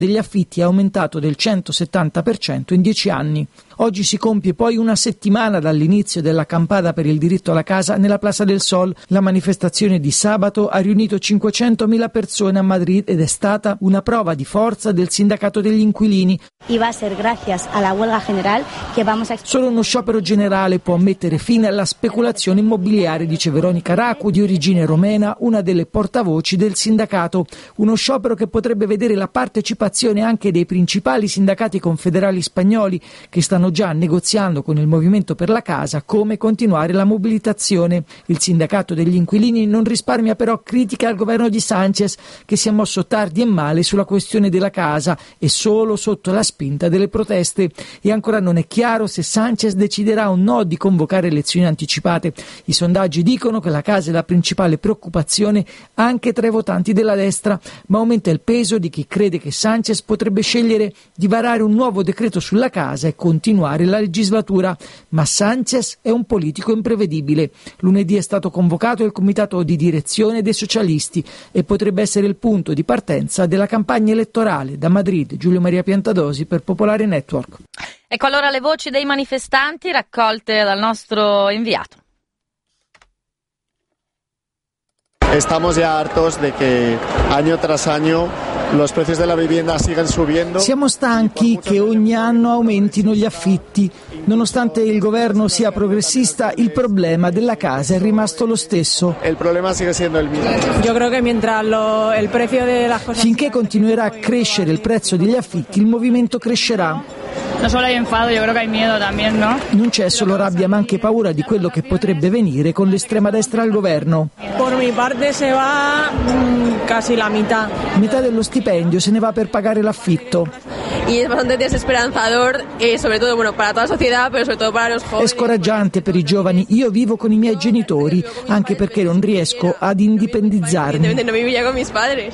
degli affitti è aumentato del 170% in 10 anni. Oggi si compie poi una settimana dall'inizio dell'accampata per il diritto alla casa nella Plaza del Sol. La manifestazione di sabato ha riunito 500.000 persone a Madrid ed è stata una prova di forza del sindacato degli inquilini. Solo uno sciopero generale può mettere fine alla speculazione immobiliare, dice Veronica Racu, di origine romena, una delle portavoci del sindacato. Uno sciopero che potrebbe vedere la partecipazione anche dei principali sindacati confederali spagnoli, che stanno già negoziando con il Movimento per la Casa come continuare la mobilitazione. Il sindacato degli inquilini non risparmia però critiche al governo di Sánchez, che si è mosso tardi e male sulla questione della casa e solo sotto la spinta delle proteste. E ancora non è chiaro se Sánchez deciderà o no di convocare elezioni anticipate. I sondaggi dicono che la casa è la principale preoccupazione anche tra i votanti della destra, ma aumenta il peso di chi crede che Sánchez potrebbe scegliere di varare un nuovo decreto sulla casa e continuare la legislatura. Ma Sánchez è un politico imprevedibile. Lunedì è stato convocato il comitato di direzione dei socialisti e potrebbe essere il punto di partenza della campagna elettorale. Da Madrid, Giulio Maria Piantadosi per Popolare Network. Ecco allora le voci dei manifestanti raccolte dal nostro inviato. Estamos ya hartos de que año tras año los precios de la vivienda siguen subiendo. Siamo stanchi che ogni anno aumentino gli affitti. Nonostante il governo sia progressista, il problema della casa è rimasto lo stesso. El problema sigue siendo el mismo. Yo creo que mientras el precio de las cosas... Finché continuerà a crescere il prezzo degli affitti, il movimento crescerà. No solo hay enfado, yo creo que hay miedo también, ¿no? Non c'è solo rabbia, ma anche paura di quello che potrebbe venire con l'estrema destra al governo. Por mi parte se va casi la mitad. Metà dello stipendio se ne va per pagare l'affitto. Y es bastante desesperanzador, sobre todo para toda la sociedad, pero sobre todo para los jóvenes. È scoraggiante per i giovani. Io vivo con i miei genitori, anche perché non riesco ad indipendizzarmi. No vivía con mis padres.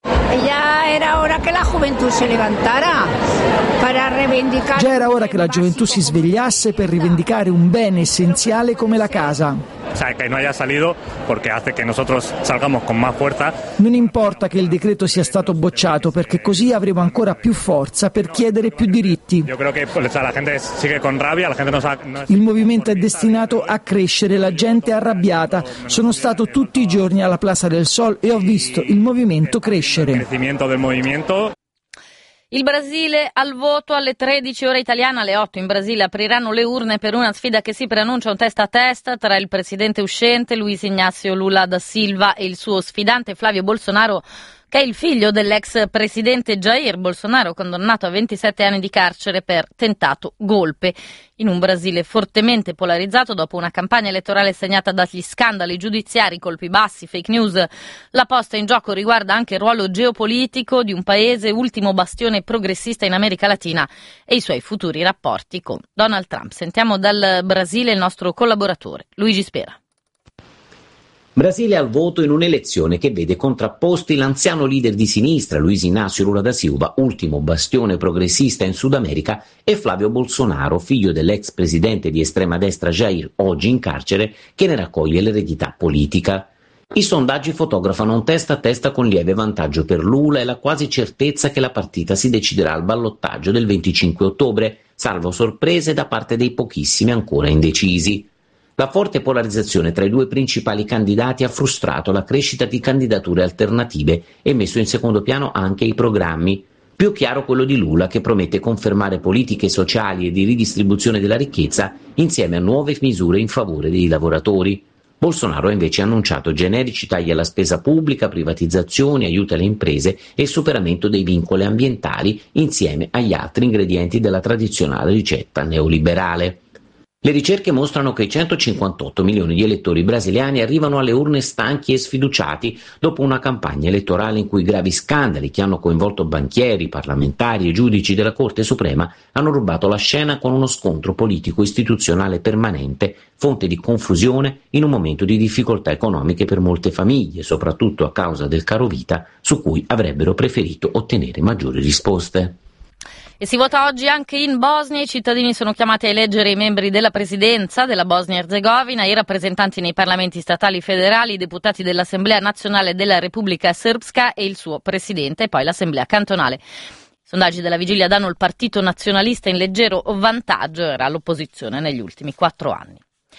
Ya era ora che la gioventù si levantara per rivendicare. Già era ora che la gioventù si svegliasse per rivendicare un bene essenziale come la casa. O sea, que no haya salido porque hace que nosotros salgamos con más fuerza. Non importa che il decreto sia stato bocciato, perché così avremo ancora più forza per chiedere più diritti. Yo creo que la gente sigue con rabia, la gente no... Il movimento è destinato a crescere, la gente è arrabbiata. Sono stato tutti i giorni alla Plaza del Sol e ho visto il movimento crescere. Il crescimento del movimento. Il Brasile al voto alle 13 ora italiana, alle 8 in Brasile apriranno le urne per una sfida che si preannuncia un testa a testa tra il presidente uscente Luiz Inácio Lula da Silva e il suo sfidante Flavio Bolsonaro, che è il figlio dell'ex presidente Jair Bolsonaro, condannato a 27 anni di carcere per tentato golpe. In un Brasile fortemente polarizzato dopo una campagna elettorale segnata dagli scandali giudiziari, colpi bassi, fake news, la posta in gioco riguarda anche il ruolo geopolitico di un paese ultimo bastione progressista in America Latina e i suoi futuri rapporti con Donald Trump. Sentiamo dal Brasile il nostro collaboratore Luigi Spera. Brasile al voto in un'elezione che vede contrapposti l'anziano leader di sinistra Luiz Inácio Lula da Silva, ultimo bastione progressista in Sud America, e Flavio Bolsonaro, figlio dell'ex presidente di estrema destra Jair, oggi in carcere, che ne raccoglie l'eredità politica. I sondaggi fotografano un testa a testa con lieve vantaggio per Lula e la quasi certezza che la partita si deciderà al ballottaggio del 25 ottobre, salvo sorprese da parte dei pochissimi ancora indecisi. La forte polarizzazione tra i due principali candidati ha frustrato la crescita di candidature alternative e messo in secondo piano anche i programmi. Più chiaro quello di Lula, che promette confermare politiche sociali e di ridistribuzione della ricchezza insieme a nuove misure in favore dei lavoratori. Bolsonaro ha invece annunciato generici tagli alla spesa pubblica, privatizzazioni, aiuti alle imprese e il superamento dei vincoli ambientali insieme agli altri ingredienti della tradizionale ricetta neoliberale. Le ricerche mostrano che i 158 milioni di elettori brasiliani arrivano alle urne stanchi e sfiduciati dopo una campagna elettorale in cui gravi scandali che hanno coinvolto banchieri, parlamentari e giudici della Corte Suprema hanno rubato la scena con uno scontro politico istituzionale permanente, fonte di confusione in un momento di difficoltà economiche per molte famiglie, soprattutto a causa del caro vita, su cui avrebbero preferito ottenere maggiori risposte. E si vota oggi anche in Bosnia. I cittadini sono chiamati a eleggere i membri della presidenza della Bosnia-Erzegovina, i rappresentanti nei parlamenti statali federali, i deputati dell'Assemblea nazionale della Repubblica Srpska e il suo presidente, e poi l'Assemblea cantonale. Sondaggi della vigilia danno il Partito Nazionalista in leggero vantaggio, era all'opposizione negli ultimi 4 anni.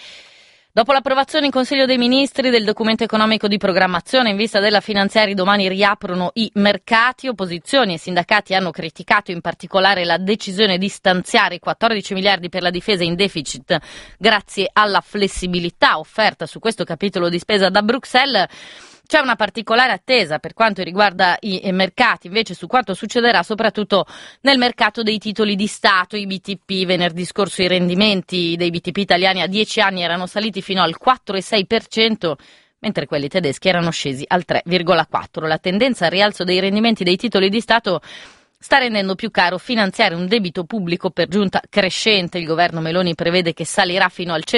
Dopo l'approvazione in Consiglio dei Ministri del documento economico di programmazione in vista della finanziaria, domani riaprono i mercati. Opposizioni e sindacati hanno criticato in particolare la decisione di stanziare 14 miliardi per la difesa in deficit grazie alla flessibilità offerta su questo capitolo di spesa da Bruxelles. C'è una particolare attesa per quanto riguarda i mercati, invece, su quanto succederà soprattutto nel mercato dei titoli di Stato, i BTP. Venerdì scorso i rendimenti dei BTP italiani a 10 anni erano saliti fino al 4,6%, mentre quelli tedeschi erano scesi al 3,4%. La tendenza al rialzo dei rendimenti dei titoli di Stato sta rendendo più caro finanziare un debito pubblico per giunta crescente. Il governo Meloni prevede che salirà fino al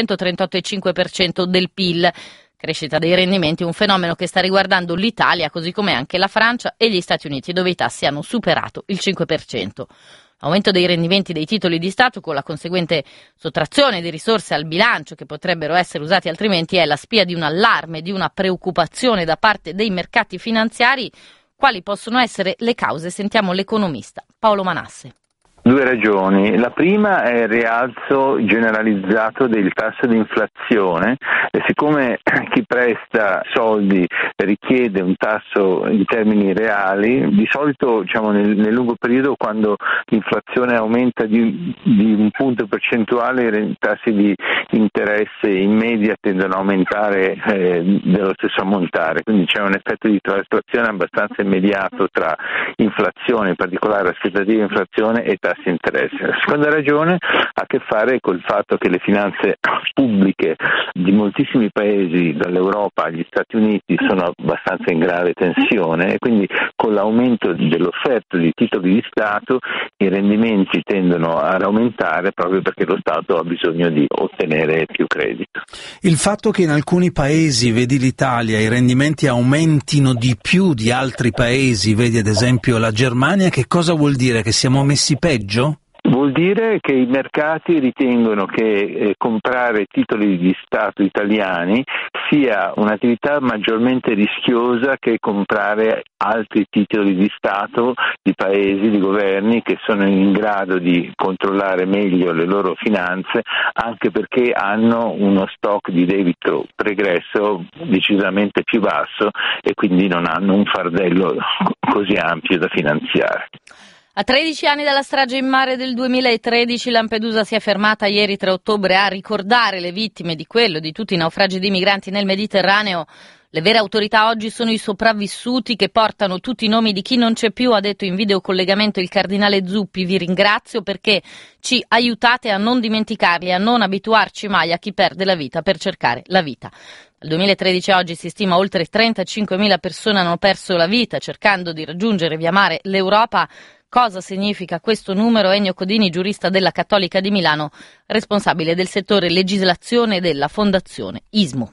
138,5% del PIL. Crescita dei rendimenti, un fenomeno che sta riguardando l'Italia, così come anche la Francia e gli Stati Uniti, dove i tassi hanno superato il 5%. Aumento dei rendimenti dei titoli di Stato con la conseguente sottrazione di risorse al bilancio che potrebbero essere usati altrimenti è la spia di un allarme, di una preoccupazione da parte dei mercati finanziari. Quali possono essere le cause? Sentiamo l'economista Paolo Manasse. 2 ragioni. La prima è il rialzo generalizzato del tasso di inflazione e siccome chi presta soldi richiede un tasso in termini reali, di solito nel lungo periodo quando l'inflazione aumenta di un punto percentuale i tassi di interesse in media tendono a aumentare dello stesso ammontare, quindi c'è un effetto di traslazione abbastanza immediato tra inflazione, in particolare aspettativa di inflazione, e tassi di interesse. La seconda ragione ha a che fare col fatto che le finanze pubbliche di moltissimi paesi, dall'Europa agli Stati Uniti, sono abbastanza in grave tensione e quindi con l'aumento dell'offerta di titoli di Stato i rendimenti tendono ad aumentare proprio perché lo Stato ha bisogno di ottenere più credito. Il fatto che in alcuni paesi, vedi l'Italia, i rendimenti aumentino di più di altri paesi, vedi ad esempio la Germania, che cosa vuol dire? Che siamo messi peggio? Vuol dire che i mercati ritengono che comprare titoli di Stato italiani sia un'attività maggiormente rischiosa che comprare altri titoli di Stato di paesi, di governi che sono in grado di controllare meglio le loro finanze, anche perché hanno uno stock di debito pregresso decisamente più basso e quindi non hanno un fardello così ampio da finanziare. A 13 anni dalla strage in mare del 2013, Lampedusa si è fermata ieri 3 ottobre a ricordare le vittime di quello e di tutti i naufragi di migranti nel Mediterraneo. Le vere autorità oggi sono i sopravvissuti che portano tutti i nomi di chi non c'è più, ha detto in videocollegamento il cardinale Zuppi. Vi ringrazio perché ci aiutate a non dimenticarli, a non abituarci mai a chi perde la vita per cercare la vita. Dal 2013 a oggi si stima oltre 35.000 persone hanno perso la vita cercando di raggiungere via mare l'Europa. Cosa significa questo numero? Ennio Codini, giurista della Cattolica di Milano, responsabile del settore legislazione della Fondazione ISMU.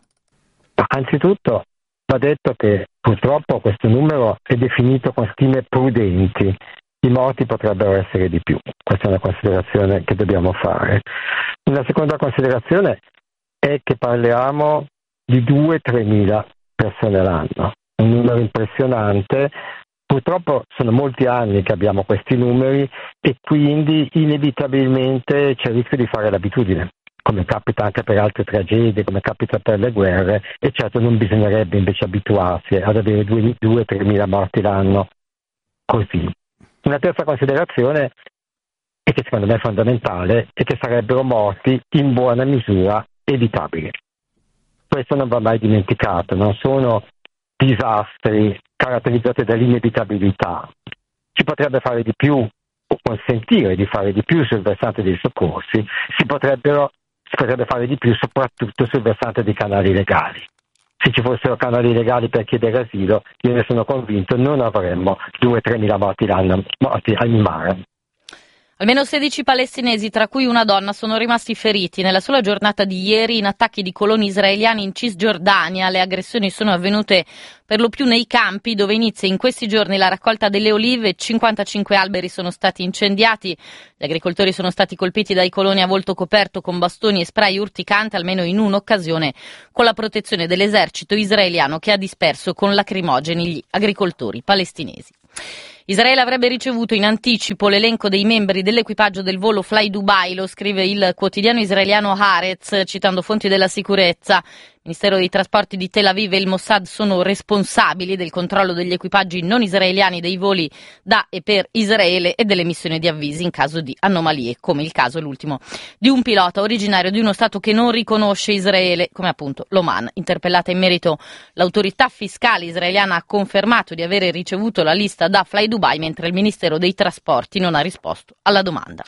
Anzitutto va detto che purtroppo questo numero è definito con stime prudenti. I morti potrebbero essere di più. Questa è una considerazione che dobbiamo fare. Una seconda considerazione è che parliamo di 2-3.000 persone l'anno, un numero impressionante. Purtroppo sono molti anni che abbiamo questi numeri e quindi inevitabilmente c'è il rischio di fare l'abitudine, come capita anche per altre tragedie, come capita per le guerre, e certo non bisognerebbe invece abituarsi ad avere 2-3.000 morti l'anno così. Una terza considerazione è che secondo me è fondamentale è che sarebbero morti in buona misura evitabili. Questo non va mai dimenticato, non sono disastri caratterizzati dall'inevitabilità. Si potrebbe fare di più o consentire di fare di più sul versante dei soccorsi, si potrebbe fare di più soprattutto sul versante dei canali legali. Se ci fossero canali legali per chiedere asilo, io ne sono convinto, non avremmo 2-3.000 morti l'anno morti in mare. Almeno 16 palestinesi, tra cui una donna, sono rimasti feriti nella sola giornata di ieri in attacchi di coloni israeliani in Cisgiordania. Le aggressioni sono avvenute per lo più nei campi dove inizia in questi giorni la raccolta delle olive. 55 alberi sono stati incendiati. Gli agricoltori sono stati colpiti dai coloni a volto coperto con bastoni e spray urticante, almeno in un'occasione, con la protezione dell'esercito israeliano che ha disperso con lacrimogeni gli agricoltori palestinesi. Israele avrebbe ricevuto in anticipo l'elenco dei membri dell'equipaggio del volo Fly Dubai, lo scrive il quotidiano israeliano Haaretz, citando fonti della sicurezza. Il Ministero dei Trasporti di Tel Aviv e il Mossad sono responsabili del controllo degli equipaggi non israeliani dei voli da e per Israele e delle missioni di avvisi in caso di anomalie, come il caso l'ultimo di un pilota originario di uno stato che non riconosce Israele, come appunto l'Oman. Interpellata in merito, l'autorità fiscale israeliana ha confermato di avere ricevuto la lista da Fly Dubai, mentre il Ministero dei Trasporti non ha risposto alla domanda.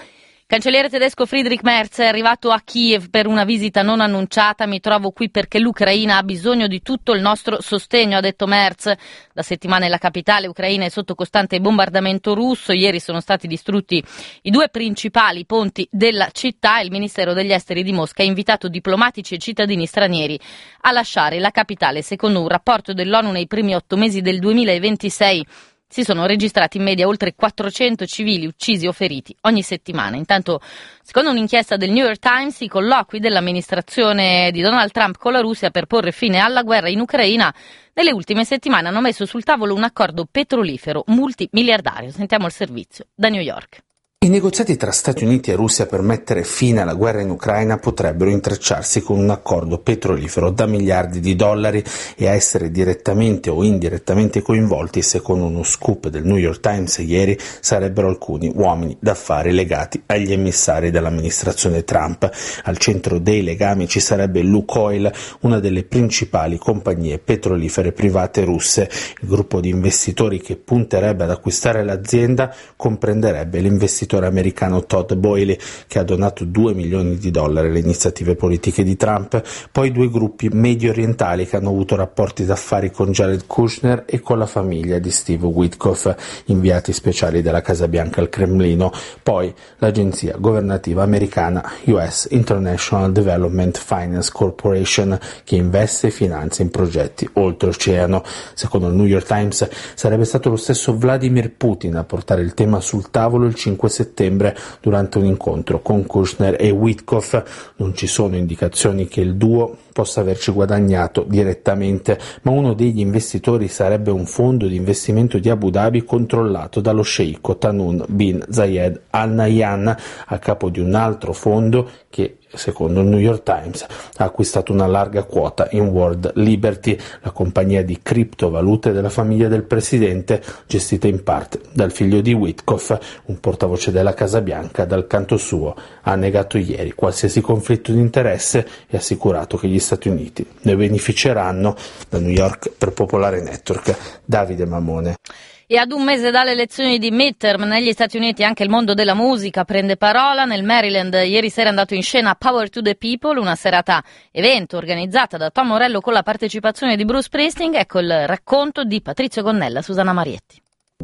Il cancelliere tedesco Friedrich Merz è arrivato a Kiev per una visita non annunciata. Mi trovo qui perché l'Ucraina ha bisogno di tutto il nostro sostegno, ha detto Merz. Da settimane la capitale ucraina è sotto costante bombardamento russo. Ieri sono stati distrutti i 2 principali ponti della città. Il Ministero degli Esteri di Mosca ha invitato diplomatici e cittadini stranieri a lasciare la capitale. Secondo un rapporto dell'ONU, nei primi 8 mesi del 2026 si sono registrati in media oltre 400 civili uccisi o feriti ogni settimana. Intanto, secondo un'inchiesta del New York Times, i colloqui dell'amministrazione di Donald Trump con la Russia per porre fine alla guerra in Ucraina nelle ultime settimane hanno messo sul tavolo un accordo petrolifero multimiliardario. Sentiamo il servizio da New York. I negoziati tra Stati Uniti e Russia per mettere fine alla guerra in Ucraina potrebbero intrecciarsi con un accordo petrolifero da miliardi di dollari e a essere direttamente o indirettamente coinvolti, secondo uno scoop del New York Times ieri, sarebbero alcuni uomini d'affari legati agli emissari dell'amministrazione Trump. Al centro dei legami ci sarebbe Lukoil, una delle principali compagnie petrolifere private russe. Il gruppo di investitori che punterebbe ad acquistare l'azienda comprenderebbe l'investitore americano Todd Boehly, che ha donato $2 milioni alle iniziative politiche di Trump, poi 2 gruppi medio orientali che hanno avuto rapporti d'affari con Jared Kushner e con la famiglia di Steve Witkoff, inviati speciali della Casa Bianca al Cremlino, poi l'agenzia governativa americana US International Development Finance Corporation, che investe e finanzia in progetti oltreoceano. Secondo il New York Times sarebbe stato lo stesso Vladimir Putin a portare il tema sul tavolo il 5 settembre durante un incontro con Kushner e Witkoff. Non ci sono indicazioni che il duo possa averci guadagnato direttamente, ma uno degli investitori sarebbe un fondo di investimento di Abu Dhabi controllato dallo sceicco Tahnoon bin Zayed Al Nahyan, a capo di un altro fondo che, secondo il New York Times, ha acquistato una larga quota in World Liberty, la compagnia di criptovalute della famiglia del presidente, gestita in parte dal figlio di Witkoff. Un portavoce della Casa Bianca, dal canto suo, ha negato ieri qualsiasi conflitto di interesse e ha assicurato che gli Stati Uniti ne beneficeranno. Da New York per Popolare Network, Davide Mamone. E ad un mese dalle elezioni di midterm negli Stati Uniti anche il mondo della musica prende parola. Nel Maryland ieri sera è andato in scena Power to the People, una serata evento organizzata da Tom Morello con la partecipazione di Bruce Springsteen. Ecco il racconto di Patrizio Gonnella, Susanna Marietti.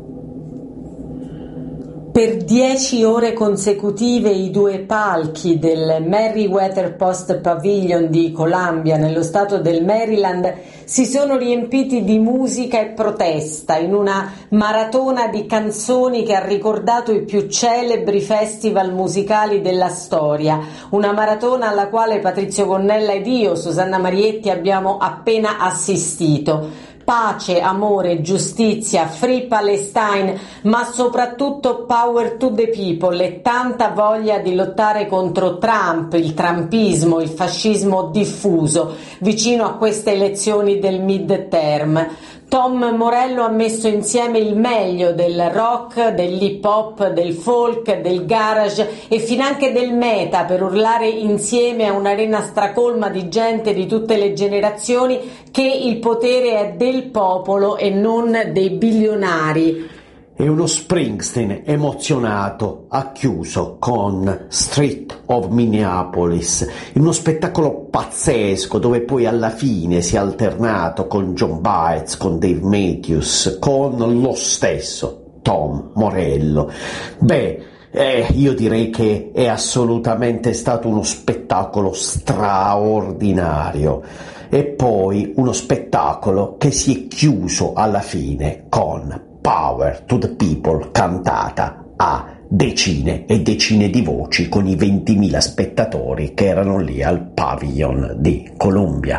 Per 10 ore consecutive i 2 palchi del Merriweather Post Pavilion di Columbia, nello stato del Maryland, si sono riempiti di musica e protesta in una maratona di canzoni che ha ricordato i più celebri festival musicali della storia. Una maratona alla quale Patrizio Gonnella ed io, Susanna Marietti, abbiamo appena assistito. Pace, amore, giustizia, Free Palestine, ma soprattutto Power to the People e tanta voglia di lottare contro Trump, il trumpismo, il fascismo diffuso, vicino a queste elezioni del midterm. Tom Morello ha messo insieme il meglio del rock, dell'hip hop, del folk, del garage e finanche del meta per urlare insieme a un'arena stracolma di gente di tutte le generazioni che il potere è del popolo e non dei bilionari. E uno Springsteen emozionato ha chiuso con Street of Minneapolis, in uno spettacolo pazzesco dove poi alla fine si è alternato con John Baez, con Dave Matthews, con lo stesso Tom Morello. Io direi che è assolutamente stato uno spettacolo straordinario. E poi uno spettacolo che si è chiuso alla fine con Power to the People cantata a decine e decine di voci con i 20.000 spettatori che erano lì al pavilion di Columbia.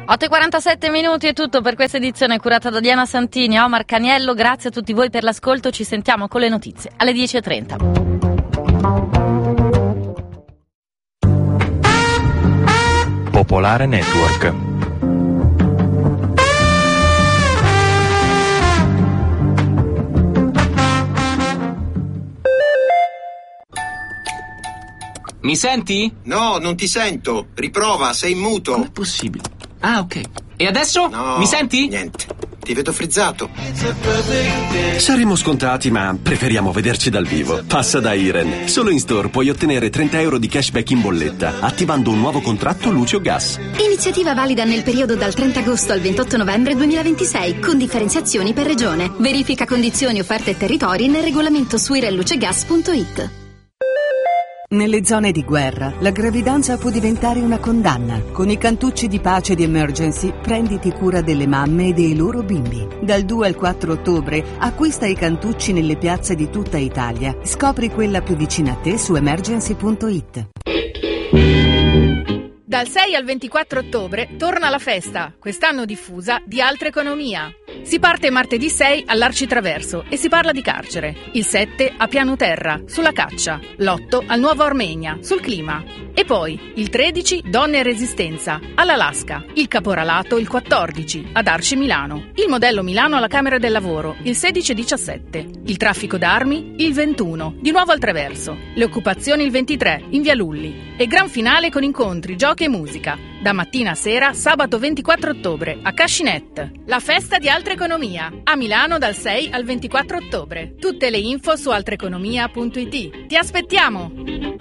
8:47 è tutto per questa edizione curata da Diana Santini e Omar Caniello. Grazie a tutti voi per l'ascolto, ci sentiamo con le notizie alle 10:30. Popolare Network. Mi senti? No, non ti sento. Riprova, sei in muto. Com'è possibile? Ah, ok. E adesso? No, mi senti? Niente. Ti vedo frizzato. Saremmo scontati, ma preferiamo vederci dal vivo. Passa da Iren. Solo in store puoi ottenere 30 euro di cashback in bolletta, attivando un nuovo contratto luce o gas. Iniziativa valida nel periodo dal 30 agosto al 28 novembre 2026, con differenziazioni per regione. Verifica condizioni, offerte e territori nel regolamento su irenlucegas.it. Nelle zone di guerra, la gravidanza può diventare una condanna. Con i cantucci di pace di Emergency, prenditi cura delle mamme e dei loro bimbi. Dal 2 al 4 ottobre, acquista i cantucci nelle piazze di tutta Italia. Scopri quella più vicina a te su emergency.it. Dal 6 al 24 ottobre torna la festa, quest'anno diffusa, di Altra Economia. Si parte martedì 6 all'Arcitraverso e si parla di carcere. Il 7 a Piano Terra, sulla caccia. L'8 al Nuovo Armenia, sul clima. E poi il 13 Donne e Resistenza, all'Alaska. Il Caporalato il 14 ad Arci Milano. Il modello Milano alla Camera del Lavoro il 16 e 17. Il traffico d'armi il 21, di nuovo al Traverso. Le occupazioni il 23 in Via Lulli. E gran finale con incontri, giochi e musica. Da mattina a sera, sabato 24 ottobre, a Cascinette. La festa di Altra Economia, a Milano dal 6 al 24 ottobre. Tutte le info su altraeconomia.it. Ti aspettiamo!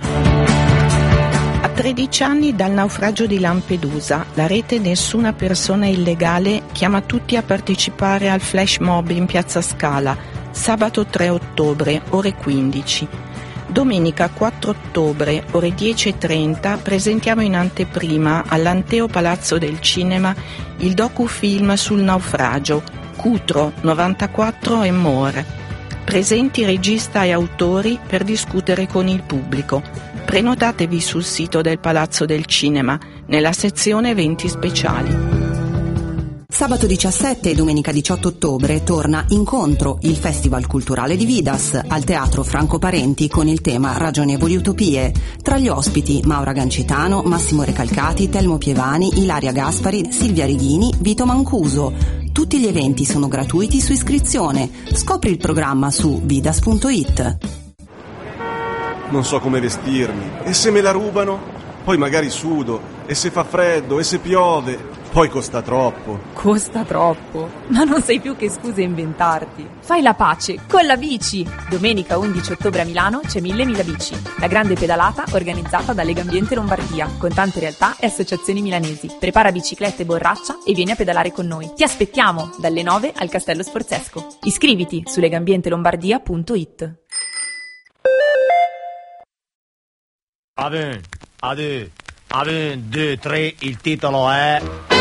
A 13 anni dal naufragio di Lampedusa, la rete Nessuna Persona Illegale chiama tutti a partecipare al flash mob in Piazza Scala, sabato 3 ottobre, ore 15. Domenica 4 ottobre, ore 10:30, presentiamo in anteprima all'Anteo Palazzo del Cinema il docufilm sul naufragio, Cutro 94 e More. Presenti regista e autori per discutere con il pubblico. Prenotatevi sul sito del Palazzo del Cinema, nella sezione eventi speciali. Sabato 17 e domenica 18 ottobre torna Incontro, il festival culturale di Vidas, al Teatro Franco Parenti con il tema Ragionevoli Utopie. Tra gli ospiti Maura Gancitano, Massimo Recalcati, Telmo Pievani, Ilaria Gaspari, Silvia Righini, Vito Mancuso. Tutti gli eventi sono gratuiti su iscrizione. Scopri il programma su vidas.it. Non so come vestirmi, e se me la rubano? Poi magari sudo, e se fa freddo, e se piove... Poi costa troppo. Costa troppo? Ma non sai più che scuse inventarti. Fai la pace con la bici. Domenica 11 ottobre a Milano c'è 1000 bici. La grande pedalata organizzata da Legambiente Lombardia, con tante realtà e associazioni milanesi. Prepara biciclette e borraccia e vieni a pedalare con noi. Ti aspettiamo dalle 9 al Castello Sforzesco. Iscriviti su legambientelombardia.it. Ave, 2, 3, il titolo è...